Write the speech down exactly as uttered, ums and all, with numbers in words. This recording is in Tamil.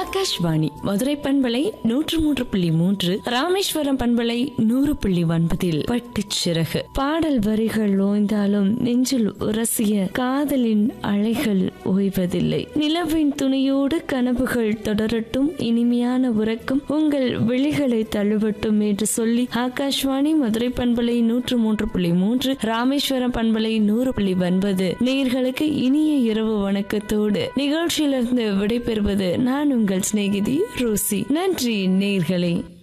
ஆகாஷ்வாணி மதுரை பண்பலை நூற்று மூன்று புள்ளி மூன்று, ராமேஸ்வரம் பண்பலை நூறு புள்ளி ஒன்பதில் பட்டுச் சிறகு. பாடல் வரிகள் ஓய்ந்தாலும் நெஞ்சில் உரசிய காதலின் அலைகள் ஓய்வதில்லை. நிலவின் துணையோடு கனவுகள் தொடரட்டும், இனிமையான உறக்கம் உங்கள் விழிகளை தழுவட்டும் என்று சொல்லி ஆகாஷ்வாணி மதுரை பண்பலை நூற்று மூன்று புள்ளி மூன்று, ராமேஸ்வரம் பண்பலை நூறு புள்ளி ஒன்பது நேயர்களுக்கு இனிய இரவு வணக்கத்தோடு நிகழ்ச்சியிலிருந்து விடைபெறுவது நான் உங்கள் சிநேகிதி ரோசி. நன்றி நேயர்களே.